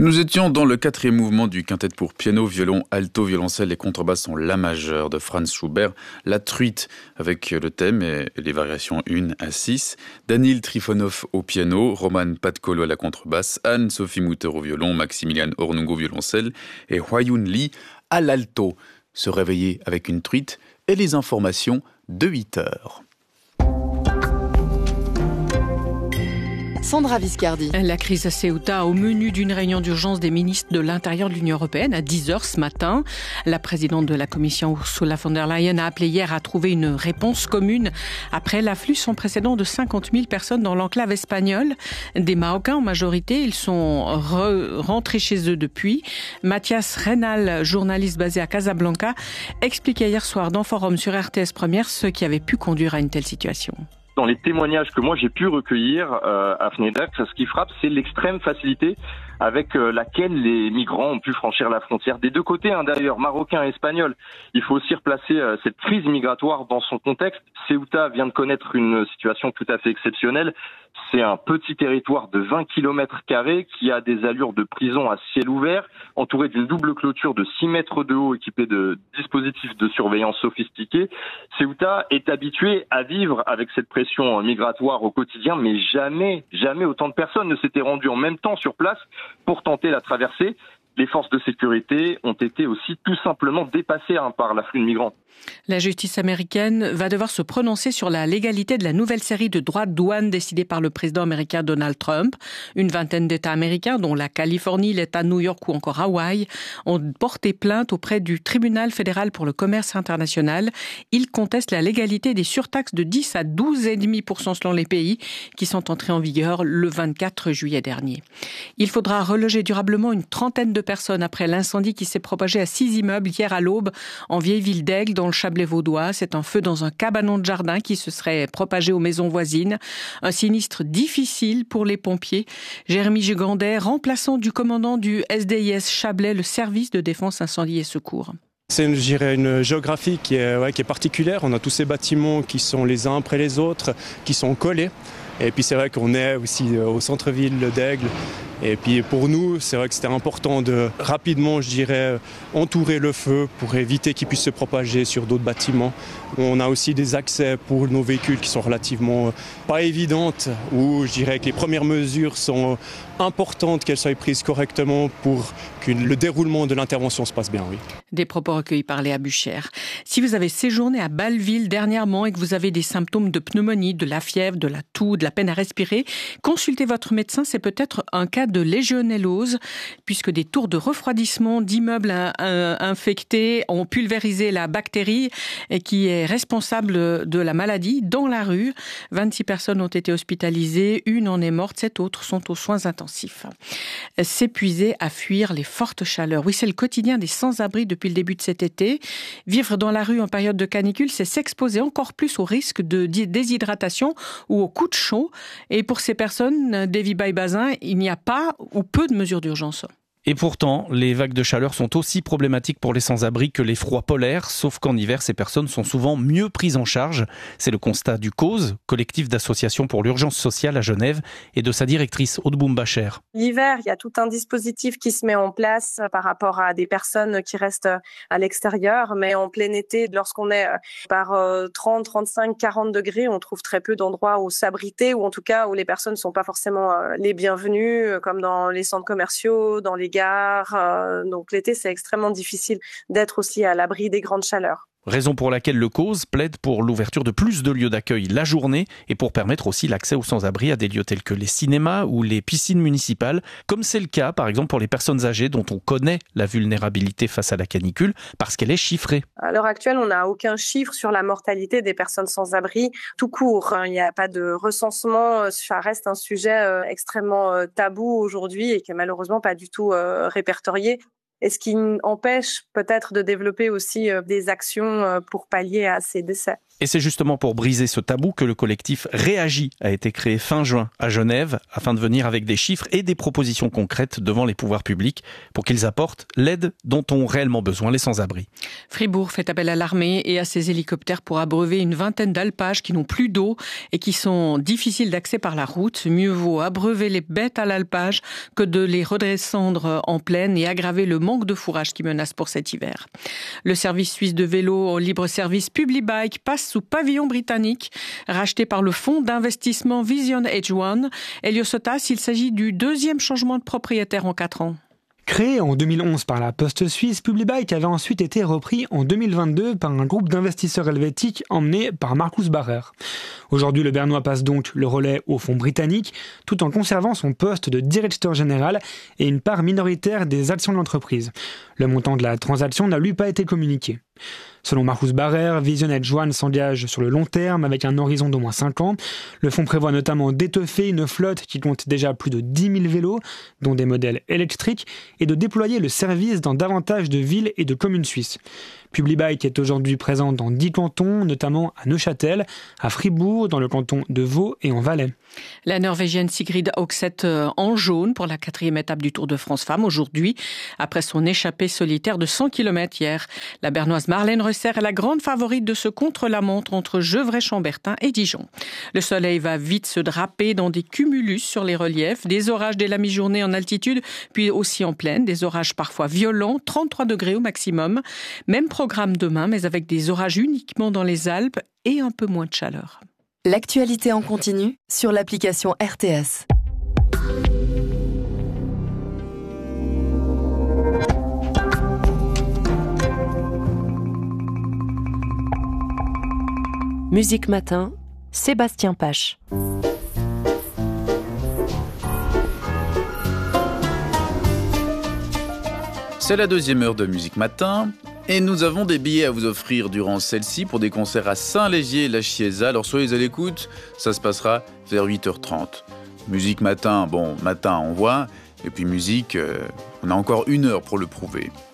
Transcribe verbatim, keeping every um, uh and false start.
Nous étions dans le quatrième mouvement du quintet pour piano, violon, alto, violoncelle et contrebasse en la majeure de Franz Schubert, La Truite avec le thème et les variations un à six, Danil Trifonov au piano, Roman Patkolo à la contrebasse, Anne-Sophie Mutter au violon, Maximilian Ornungo violoncelle et Hwa-Yoon Lee à l'alto. Se réveiller avec une truite et les informations de huit heures. Sandra Viscardi. La crise à Ceuta au menu d'une réunion d'urgence des ministres de l'Intérieur de l'Union européenne à dix heures ce matin. La présidente de la Commission, Ursula von der Leyen, a appelé hier à trouver une réponse commune après l'afflux sans précédent de cinquante mille personnes dans l'enclave espagnole. Des Marocains en majorité, ils sont re- rentrés chez eux depuis. Mathias Reynal, journaliste basé à Casablanca, expliquait hier soir dans Forum sur R T S Première ce qui avait pu conduire à une telle situation. Dans les témoignages que moi j'ai pu recueillir euh, à Fnedac, ce qui frappe, c'est l'extrême facilité avec euh, laquelle les migrants ont pu franchir la frontière des deux côtés, hein, d'ailleurs, marocains et espagnols. Il faut aussi replacer euh, cette crise migratoire dans son contexte. Ceuta vient de connaître une situation tout à fait exceptionnelle. C'est un petit territoire de vingt kilomètres carrés qui a des allures de prison à ciel ouvert, entouré d'une double clôture de six mètres de haut équipée de dispositifs de surveillance sophistiqués. Ceuta est habitué à vivre avec cette pression migratoire au quotidien, mais jamais, jamais autant de personnes ne s'étaient rendues en même temps sur place pour tenter la traversée. Les forces de sécurité ont été aussi tout simplement dépassées hein, par l'afflux de migrants. La justice américaine va devoir se prononcer sur la légalité de la nouvelle série de droits de douane décidée par le président américain Donald Trump. Une vingtaine d'États américains, dont la Californie, l'État de New York ou encore Hawaï, ont porté plainte auprès du tribunal fédéral pour le commerce international. Ils contestent la légalité des surtaxes de dix à douze virgule cinq pour cent selon les pays qui sont entrés en vigueur le vingt-quatre juillet dernier. Il faudra reloger durablement une trentaine de personnes après l'incendie qui s'est propagé à six immeubles hier à l'aube en vieille ville d'Aigle dans le Chablais vaudois. C'est un feu dans un cabanon de jardin qui se serait propagé aux maisons voisines. Un sinistre difficile pour les pompiers. Jérémy Gigandet, remplaçant du commandant du S D I S Chablais, le service de défense incendie et secours. C'est, je dirais, une géographie qui est, ouais, qui est particulière. On a tous ces bâtiments qui sont les uns après les autres, qui sont collés. Et puis c'est vrai qu'on est aussi au centre-ville d'Aigle. Et puis pour nous, c'est vrai que c'était important de rapidement, je dirais, entourer le feu pour éviter qu'il puisse se propager sur d'autres bâtiments. On a aussi des accès pour nos véhicules qui sont relativement pas évidentes, où je dirais que les premières mesures sont importantes, qu'elles soient prises correctement pour que le déroulement de l'intervention se passe bien, oui. Des propos recueillis par Léa Buchère. Si vous avez séjourné à Bâle-Ville dernièrement et que vous avez des symptômes de pneumonie, de la fièvre, de la toux, de la peine à respirer, consultez votre médecin, c'est peut-être un cas de légionellose, puisque des tours de refroidissement d'immeubles infectés ont pulvérisé la bactérie qui est responsable de la maladie dans la rue. vingt-six personnes ont été hospitalisées, une en est morte, sept autres sont aux soins intensifs. S'épuiser à fuir les fortes chaleurs. Oui, c'est le quotidien des sans-abri depuis le début de cet été. Vivre dans la rue en période de canicule, c'est s'exposer encore plus au risque de déshydratation ou au coup de chaud. Et pour ces personnes, Davy Baye-Bazin, il n'y a pas ou peu de mesures d'urgence. Et pourtant, les vagues de chaleur sont aussi problématiques pour les sans-abri que les froids polaires, sauf qu'en hiver, ces personnes sont souvent mieux prises en charge. C'est le constat du CAUSE, collectif d'associations pour l'urgence sociale à Genève, et de sa directrice, Aude Boumbacher. L'hiver, il y a tout un dispositif qui se met en place par rapport à des personnes qui restent à l'extérieur, mais en plein été, lorsqu'on est par trente, trente-cinq, quarante degrés, on trouve très peu d'endroits où s'abriter, ou en tout cas où les personnes ne sont pas forcément les bienvenues, comme dans les centres commerciaux, dans les gares. Donc l'été, c'est extrêmement difficile d'être aussi à l'abri des grandes chaleurs. Raison pour laquelle le CAUSE plaide pour l'ouverture de plus de lieux d'accueil la journée et pour permettre aussi l'accès aux sans-abri à des lieux tels que les cinémas ou les piscines municipales, comme c'est le cas par exemple pour les personnes âgées dont on connaît la vulnérabilité face à la canicule parce qu'elle est chiffrée. À l'heure actuelle, on n'a aucun chiffre sur la mortalité des personnes sans-abri tout court. Il n'y a pas de recensement, ça reste un sujet extrêmement tabou aujourd'hui et qui est malheureusement pas du tout répertorié. et ce qui empêche peut-être de développer aussi des actions pour pallier à ces décès. Et c'est justement pour briser ce tabou que le collectif Réagis a été créé fin juin à Genève afin de venir avec des chiffres et des propositions concrètes devant les pouvoirs publics pour qu'ils apportent l'aide dont ont réellement besoin les sans-abri. Fribourg fait appel à l'armée et à ses hélicoptères pour abreuver une vingtaine d'alpages qui n'ont plus d'eau et qui sont difficiles d'accès par la route. Mieux vaut abreuver les bêtes à l'alpage que de les redescendre en plaine et aggraver le manque de fourrage qui menace pour cet hiver. Le service suisse de vélo en libre-service Publibike passe sous pavillon britannique, racheté par le fonds d'investissement Vision Edge One. Elio Sotas, il s'agit du deuxième changement de propriétaire en quatre ans. Créé en deux mille onze par la Poste suisse, Publibike avait ensuite été repris en deux mille vingt-deux par un groupe d'investisseurs helvétiques emmené par Markus Barer. Aujourd'hui, le Bernois passe donc le relais au fonds britannique, tout en conservant son poste de directeur général et une part minoritaire des actions de l'entreprise. Le montant de la transaction n'a lui pas été communiqué. Selon Markus Barer, Vision Edge One s'engage sur le long terme avec un horizon d'au moins cinq ans. Le fonds prévoit notamment d'étoffer une flotte qui compte déjà plus de dix mille vélos, dont des modèles électriques, et de déployer le service dans davantage de villes et de communes suisses. Publibike est aujourd'hui présent dans dix cantons, notamment à Neuchâtel, à Fribourg, dans le canton de Vaud et en Valais. La Norvégienne Sigrid Høgseth en jaune pour la quatrième étape du Tour de France Femmes aujourd'hui, après son échappée solitaire de cent kilomètres hier. La Bernoise Marlène Reusser est la grande favorite de ce contre-la-montre entre Gevrey-Chambertin et Dijon. Le soleil va vite se draper dans des cumulus sur les reliefs, des orages dès la mi-journée en altitude, puis aussi en plaine, des orages parfois violents, trente-trois degrés au maximum. Même programme demain, mais avec des orages uniquement dans les Alpes et un peu moins de chaleur. L'actualité en continu sur l'application R T S. Musique Matin, Sébastien Pache. C'est la deuxième heure de Musique Matin. Et nous avons des billets à vous offrir durant celle-ci pour des concerts à Saint-Légier-la Chiéza. Alors soyez à l'écoute, ça se passera vers huit heures trente. Musique matin, bon, matin on voit. Et puis musique, euh, on a encore une heure pour le prouver.